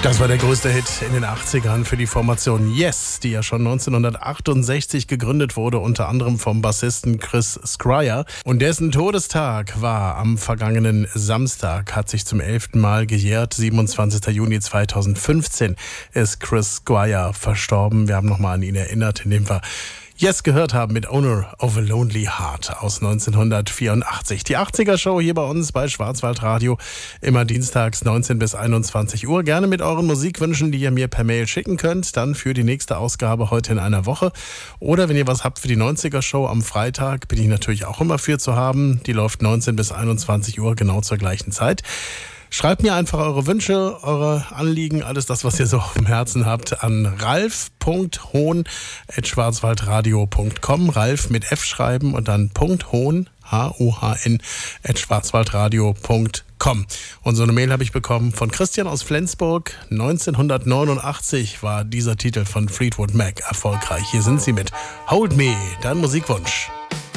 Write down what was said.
Das war der größte Hit in den 80ern für die Formation Yes, die ja schon 1968 gegründet wurde, unter anderem vom Bassisten Chris Squire. Und dessen Todestag war am vergangenen Samstag, hat sich zum 11. Mal gejährt. 27. Juni 2015 ist Chris Squire verstorben. Wir haben nochmal an ihn erinnert, indem wir Yes gehört haben mit Owner of a Lonely Heart aus 1984. Die 80er-Show hier bei uns bei Schwarzwaldradio, immer dienstags 19 bis 21 Uhr. Gerne mit euren Musikwünschen, die ihr mir per Mail schicken könnt, dann für die nächste Ausgabe heute in einer Woche. Oder wenn ihr was habt für die 90er-Show am Freitag, bin ich natürlich auch immer für zu haben. Die läuft 19 bis 21 Uhr, genau zur gleichen Zeit. Schreibt mir einfach eure Wünsche, eure Anliegen, alles das, was ihr so auf dem Herzen habt, an ralf.hohn@schwarzwaldradio.com. Ralf mit F schreiben und dann .hohn, Hohn, @schwarzwaldradio.com. Und so eine Mail habe ich bekommen von Christian aus Flensburg. 1989 war dieser Titel von Fleetwood Mac erfolgreich. Hier sind sie mit Hold Me, dein Musikwunsch.